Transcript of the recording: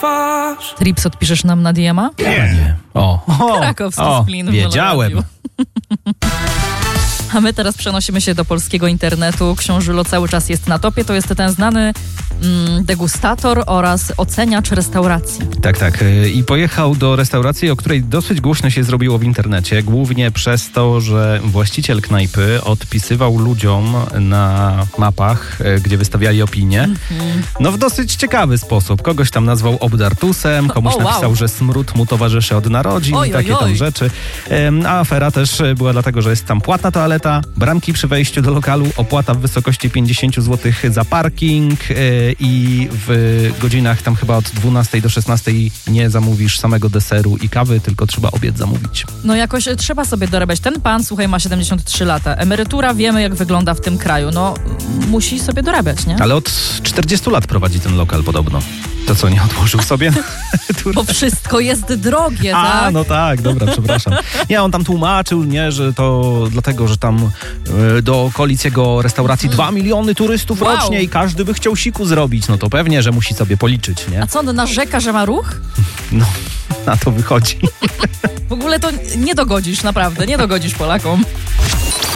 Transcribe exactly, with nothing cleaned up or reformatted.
twarz. Trips odpiszesz nam na D M a? Nie. O, o, Krakowski o splin w wiedziałem. Meloradiu. A my teraz przenosimy się do polskiego internetu. Książulo cały czas jest na topie. To jest ten znany mm, degustator oraz oceniacz restauracji. Tak, tak. I pojechał do restauracji, o której dosyć głośno się zrobiło w internecie. Głównie przez to, że właściciel knajpy odpisywał ludziom na mapach, gdzie wystawiali opinie, mm-hmm. no w dosyć ciekawy sposób. Kogoś tam nazwał obdartusem, komuś o, wow. napisał, że smród mu towarzyszy od narodzin oj, i takie oj, oj. tam rzeczy. A afera też była dlatego, że jest tam płatna toaleta, bramki przy wejściu do lokalu, opłata w wysokości pięćdziesiąt złotych za parking yy, i w godzinach tam chyba od dwunastej do szesnastej nie zamówisz samego deseru i kawy, tylko trzeba obiad zamówić. No jakoś trzeba sobie dorabiać. Ten pan, słuchaj, ma siedemdziesiąt trzy lata. Emerytura, wiemy jak wygląda w tym kraju. No musi sobie dorabiać, nie? Ale od czterdziestu lat prowadzi ten lokal podobno. To co, nie odłożył sobie? Bo wszystko jest drogie, A, tak? no tak, dobra, przepraszam. Nie, on tam tłumaczył, nie, że to dlatego, że tam y, do okolic jego restauracji mm. dwa miliony turystów Wow. rocznie i każdy by chciał siku zrobić. No to pewnie, że musi sobie policzyć, nie? A co, on narzeka, że ma ruch? No, na to wychodzi. W ogóle to nie dogodzisz, naprawdę, nie dogodzisz Polakom.